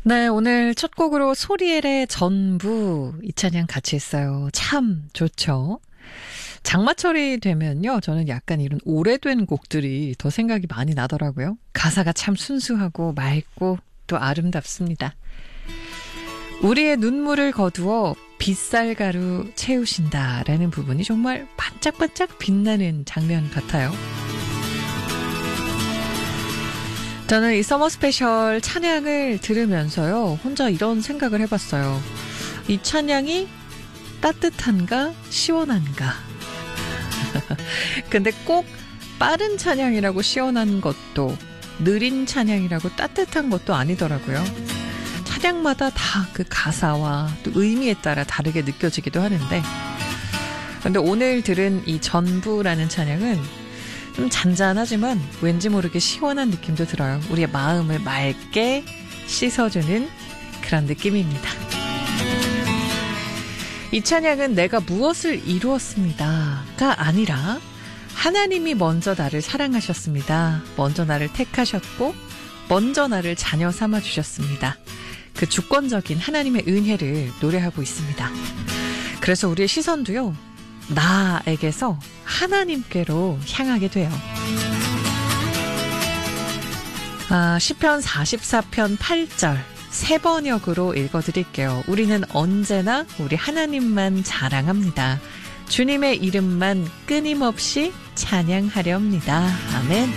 네, 오늘 첫 곡으로 소리엘의 전부 이 찬양 같이 했어요. 참 좋죠. 장마철이 되면요, 저는 약간 이런 오래된 곡들이 더 생각이 많이 나더라고요. 가사가 참 순수하고 맑고 또 아름답습니다. 우리의 눈물을 거두어 빗살가루 채우신다라는 부분이 정말 반짝반짝 빛나는 장면 같아요. 저는 이 서머 스페셜 찬양을 들으면서요, 혼자 이런 생각을 해봤어요. 이 찬양이 따뜻한가 시원한가. 근데 꼭 빠른 찬양이라고 시원한 것도 느린 찬양이라고 따뜻한 것도 아니더라고요. 찬양마다 다 그 가사와 또 의미에 따라 다르게 느껴지기도 하는데, 근데 오늘 들은 이 전부라는 찬양은 좀 잔잔하지만 왠지 모르게 시원한 느낌도 들어요. 우리의 마음을 맑게 씻어주는 그런 느낌입니다. 이 찬양은 내가 무엇을 이루었습니다가 아니라 하나님이 먼저 나를 사랑하셨습니다. 먼저 나를 택하셨고 먼저 나를 자녀 삼아주셨습니다. 그 주권적인 하나님의 은혜를 노래하고 있습니다. 그래서 우리의 시선도요, 나에게서 하나님께로 향하게 돼요. 시편 44편 8절 세 번역으로 읽어드릴게요. 우리는 언제나 우리 하나님만 자랑합니다. 주님의 이름만 끊임없이 찬양하렵니다. 아멘.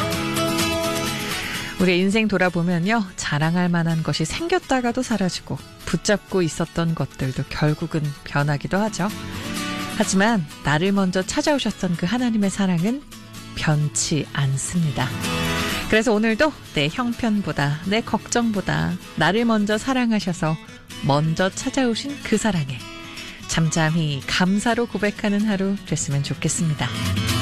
우리 인생 돌아보면요, 자랑할 만한 것이 생겼다가도 사라지고 붙잡고 있었던 것들도 결국은 변하기도 하죠. 하지만 나를 먼저 찾아오셨던 그 하나님의 사랑은 변치 않습니다. 그래서 오늘도 내 형편보다 내 걱정보다 나를 먼저 사랑하셔서 먼저 찾아오신 그 사랑에 잠잠히 감사로 고백하는 하루 됐으면 좋겠습니다.